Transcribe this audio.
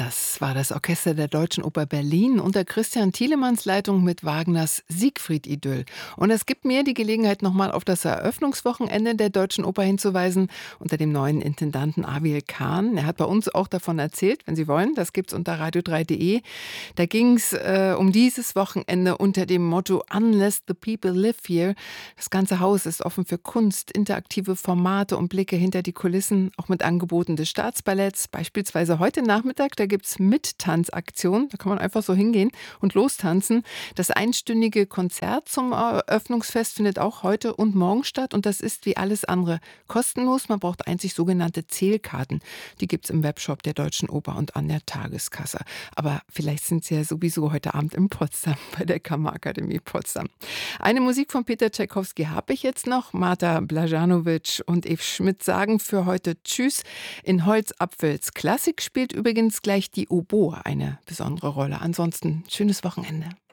Das war das Orchester der Deutschen Oper Berlin unter Christian Thielemanns Leitung mit Wagners Siegfried-Idyll. Und es gibt mir die Gelegenheit, nochmal auf das Eröffnungswochenende der Deutschen Oper hinzuweisen, unter dem neuen Intendanten Aviel Kahn. Er hat bei uns auch davon erzählt, wenn Sie wollen, das gibt's unter radio3.de. Da ging's um dieses Wochenende unter dem Motto Unless the People Live Here. Das ganze Haus ist offen für Kunst, interaktive Formate und Blicke hinter die Kulissen, auch mit Angeboten des Staatsballetts, beispielsweise heute Nachmittag. Da gibt es Mittanzaktionen, da kann man einfach so hingehen und lostanzen. Das einstündige Konzert zum Eröffnungsfest findet auch heute und morgen statt und das ist wie alles andere kostenlos. Man braucht einzig sogenannte Zählkarten. Die gibt es im Webshop der Deutschen Oper und an der Tageskasse. Aber vielleicht sind Sie ja sowieso heute Abend in Potsdam bei der Kammerakademie Potsdam. Eine Musik von Peter Tschaikowski habe ich jetzt noch. Marta Blajanovic und Eve Schmidt sagen für heute Tschüss. In Holzapfels Klassik spielt übrigens gleich die Oboe eine besondere Rolle. Ansonsten schönes Wochenende.